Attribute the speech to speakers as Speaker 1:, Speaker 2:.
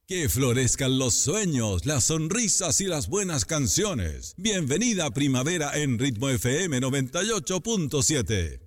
Speaker 1: Que florezcan los sueños, las sonrisas y las buenas canciones. Bienvenida primavera en Ritmo FM 98.7.